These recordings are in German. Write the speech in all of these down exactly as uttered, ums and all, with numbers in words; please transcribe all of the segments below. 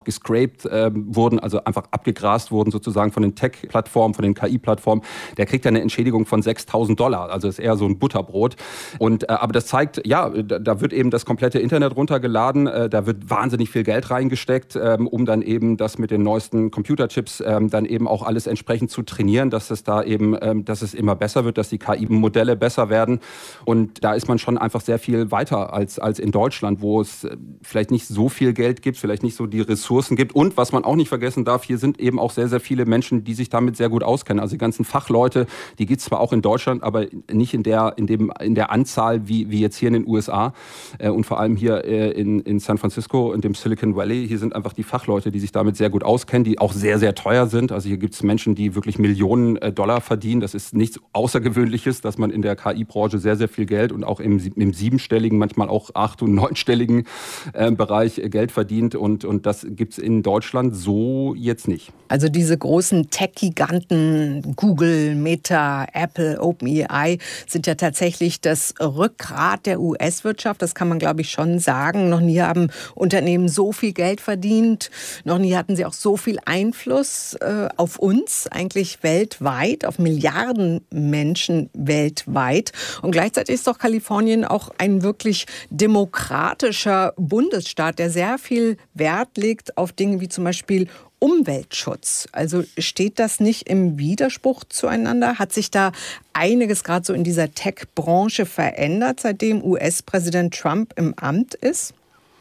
gescraped äh, wurden, also einfach abgegrast wurden sozusagen von den Tech-Plattformen, von den K I-Plattformen, der kriegt ja eine Entschädigung von sechstausend Dollar. Also ist eher so ein Butterbrot. Und, äh, aber das zeigt, ja, da, da wird eben das komplette Internet runtergeladen, äh, da wird wahnsinnig viel Geld reingesteckt, ähm, um dann eben das mit den neuesten Computerchips ähm, dann eben auch alles entsprechend zu trainieren, dass es da eben, ähm, dass es immer besser wird, dass die K I-Modelle besser werden. Und da ist man schon einfach sehr viel weiter als, als in Deutschland, wo es äh, vielleicht nicht so viel Geld gibt, vielleicht nicht so die Ressourcen gibt. Und was man auch nicht vergessen darf, hier sind eben auch sehr, sehr viele Menschen, die sich damit sehr gut auskennen. Also die ganzen Fachleute, die gibt es zwar auch in Deutschland, aber nicht in der, in dem, in der Anzahl wie, wie jetzt hier in den U S A. Äh, und vor allem hier äh, in, in San Francisco, in dem Silicon Valley. Hier sind einfach die Fachleute, die sich damit sehr gut auskennen, die auch sehr, sehr teuer sind. Also hier gibt es Menschen, die wirklich Millionen äh, Dollar verdienen. Das ist nichts Außergewöhnliches, dass man in der K I-Branche sehr, sehr viel Geld und auch im, im siebenstelligen, manchmal auch acht- und neunstelligen äh, Bereich äh, Geld verdient. Und, und das gibt es in Deutschland so jetzt nicht. Also diese großen Tech-Giganten, Google, Meta, Apple, OpenAI, sind ja tatsächlich das Rückgrat der U S-Wirtschaft. Das kann man, glaube ich, schon sagen. Noch nie haben Unternehmen so viel Geld verdient. Noch nie hatten sie auch so viel Einfluss äh, auf uns, eigentlich weltweit, auf Milliarden Menschen weltweit. Und gleichzeitig ist doch Kalifornien auch ein wirklich demokratischer Bundesstaat, der sehr viel Wert legt auf Dinge wie zum Beispiel Umweltschutz. Also steht das nicht im Widerspruch zueinander? Hat sich da einiges gerade so in dieser Tech-Branche verändert, seitdem U S-Präsident Trump im Amt ist?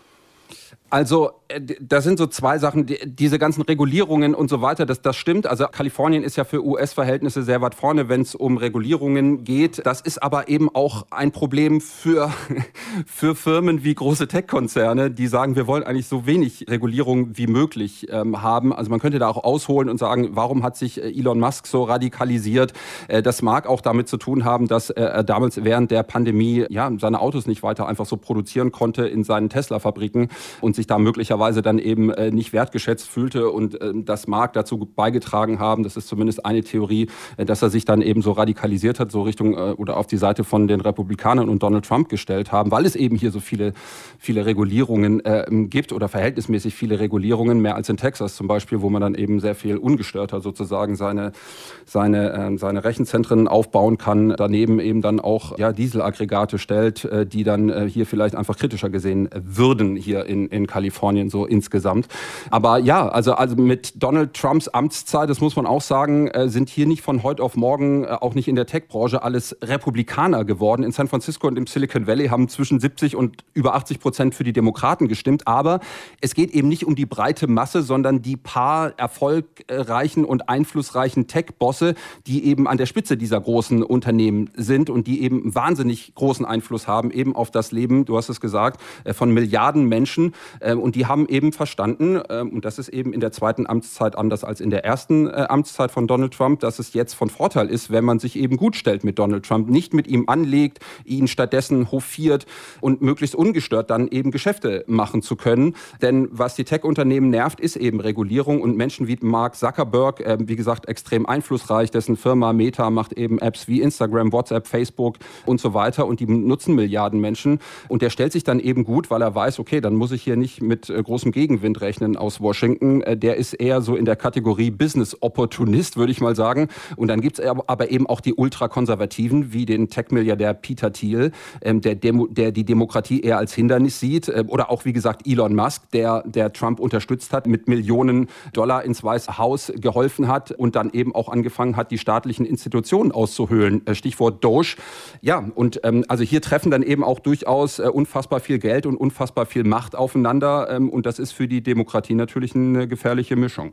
Also, da sind so zwei Sachen, die, diese ganzen Regulierungen und so weiter, das, das stimmt. Also Kalifornien ist ja für U S-Verhältnisse sehr weit vorne, wenn es um Regulierungen geht. Das ist aber eben auch ein Problem für, für Firmen wie große Tech-Konzerne, die sagen, wir wollen eigentlich so wenig Regulierung wie möglich ähm, haben. Also man könnte da auch ausholen und sagen, warum hat sich Elon Musk so radikalisiert? Äh, das mag auch damit zu tun haben, dass er damals während der Pandemie ja seine Autos nicht weiter einfach so produzieren konnte in seinen Tesla-Fabriken und sich da möglicherweise dann eben äh, nicht wertgeschätzt fühlte. Und äh, das mag dazu beigetragen haben, das ist zumindest eine Theorie, äh, dass er sich dann eben so radikalisiert hat, so Richtung äh, oder auf die Seite von den Republikanern und Donald Trump gestellt haben, weil es eben hier so viele, viele Regulierungen äh, gibt oder verhältnismäßig viele Regulierungen, mehr als in Texas zum Beispiel, wo man dann eben sehr viel ungestörter sozusagen seine, seine, äh, seine Rechenzentren aufbauen kann, daneben eben dann auch ja, Dieselaggregate stellt, äh, die dann äh, hier vielleicht einfach kritischer gesehen würden hier in, in Kalifornien so insgesamt. Aber ja, also, also mit Donald Trumps Amtszeit, das muss man auch sagen, äh, sind hier nicht von heute auf morgen, äh, auch nicht in der Tech-Branche, alles Republikaner geworden. In San Francisco und im Silicon Valley haben zwischen siebzig und über achtzig Prozent für die Demokraten gestimmt. Aber es geht eben nicht um die breite Masse, sondern die paar erfolgreichen und einflussreichen Tech-Bosse, die eben an der Spitze dieser großen Unternehmen sind und die eben wahnsinnig großen Einfluss haben, eben auf das Leben, du hast es gesagt, äh, von Milliarden Menschen. Und die haben eben verstanden, und das ist eben in der zweiten Amtszeit anders als in der ersten Amtszeit von Donald Trump, dass es jetzt von Vorteil ist, wenn man sich eben gut stellt mit Donald Trump, nicht mit ihm anlegt, ihn stattdessen hofiert und möglichst ungestört dann eben Geschäfte machen zu können. Denn was die Tech-Unternehmen nervt, ist eben Regulierung und Menschen wie Mark Zuckerberg, wie gesagt, extrem einflussreich, dessen Firma Meta macht eben Apps wie Instagram, WhatsApp, Facebook und so weiter und die nutzen Milliarden Menschen und der stellt sich dann eben gut, weil er weiß, okay, dann muss ich hier nicht mit äh, großem Gegenwind rechnen aus Washington. Äh, der ist eher so in der Kategorie Business-Opportunist, würde ich mal sagen. Und dann gibt es aber eben auch die Ultrakonservativen, wie den Tech-Milliardär Peter Thiel, ähm, der, Demo, der die Demokratie eher als Hindernis sieht. Äh, oder auch, wie gesagt, Elon Musk, der, der Trump unterstützt hat, mit Millionen Dollar ins Weiße Haus geholfen hat und dann eben auch angefangen hat, die staatlichen Institutionen auszuhöhlen. Äh, Stichwort Doge. Ja, und ähm, also hier treffen dann eben auch durchaus äh, unfassbar viel Geld und unfassbar viel Macht aufeinander. Ähm, und das ist für die Demokratie natürlich eine gefährliche Mischung.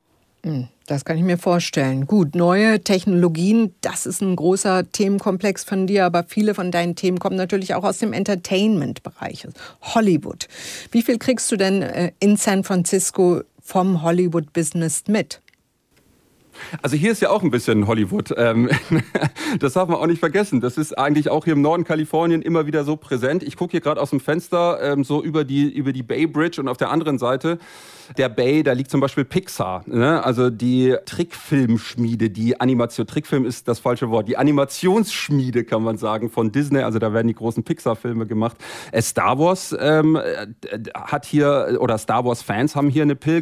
Das kann ich mir vorstellen. Gut, neue Technologien, das ist ein großer Themenkomplex von dir, aber viele von deinen Themen kommen natürlich auch aus dem Entertainment-Bereich, Hollywood. Wie viel kriegst du denn in San Francisco vom Hollywood-Business mit? Also hier ist ja auch ein bisschen Hollywood. Das darf man auch nicht vergessen. Das ist eigentlich auch hier im Norden Kalifornien immer wieder so präsent. Ich gucke hier gerade aus dem Fenster so über die, über die Bay Bridge und auf der anderen Seite der Bay, da liegt zum Beispiel Pixar. Also die Trickfilmschmiede, die Animation, Trickfilm ist das falsche Wort, die Animationsschmiede kann man sagen von Disney. Also da werden die großen Pixar-Filme gemacht. Star Wars ähm, hat hier, oder Star Wars-Fans haben hier eine Pilgerfahrt.